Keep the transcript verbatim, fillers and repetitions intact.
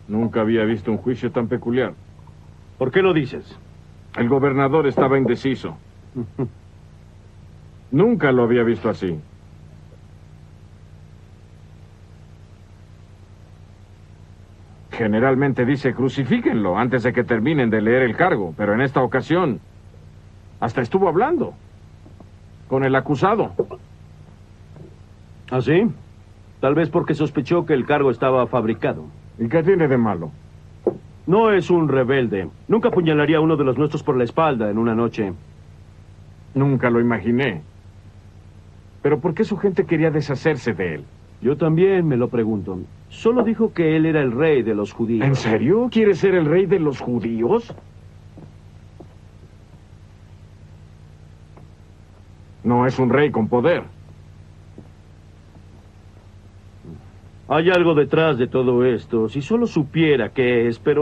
Nunca había visto un juicio tan peculiar. ¿Por qué lo dices? El gobernador estaba indeciso. Nunca lo había visto así. Generalmente dice crucifíquenlo antes de que terminen de leer el cargo, pero en esta ocasión hasta estuvo hablando con el acusado. ¿Ah, sí? Tal vez porque sospechó que el cargo estaba fabricado. ¿Y qué tiene de malo? No es un rebelde. Nunca apuñalaría a uno de los nuestros por la espalda en una noche. Nunca lo imaginé. ¿Pero por qué su gente quería deshacerse de él? Yo también me lo pregunto. Solo dijo que él era el rey de los judíos. ¿En serio? ¿Quiere ser el rey de los judíos? No es un rey con poder. Hay algo detrás de todo esto. Si solo supiera qué es, pero